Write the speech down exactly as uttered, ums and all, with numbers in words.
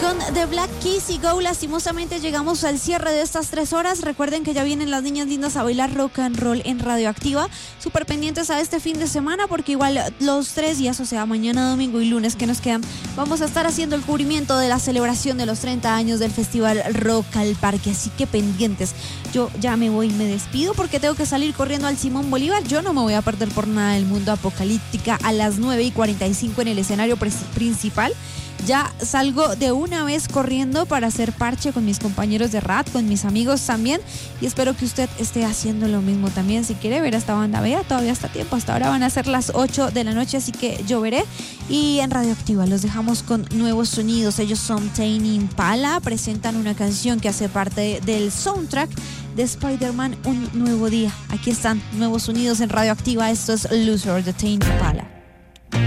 canción de Black Keys y Go. Lastimosamente llegamos al cierre de estas tres horas. Recuerden que ya vienen las niñas lindas a bailar rock and roll en Radioactiva. Súper pendientes a este fin de semana porque igual los tres días, o sea, mañana, domingo y lunes que nos quedan, vamos a estar haciendo el cubrimiento de la celebración de los treinta años del Festival Rock al Parque. Así que pendientes. Yo ya me voy, me despido porque tengo que salir corriendo al Simón Bolívar. Yo no me voy a perder por nada el Mundo Apocalíptica a las nueve y cuarenta y cinco en el escenario principal. Ya salgo de una vez corriendo para hacer parche con mis compañeros de R A T, con mis amigos también, y espero que usted esté haciendo lo mismo también. Si quiere ver a esta banda, vea, todavía está tiempo, hasta ahora van a ser las ocho de la noche, así que yo veré. Y en Radioactiva los dejamos con nuevos sonidos. Ellos son Tame Impala, presentan una canción que hace parte del soundtrack de Spider-Man Un Nuevo Día. Aquí están, nuevos sonidos en Radioactiva. Esto es Loser de Tame Impala.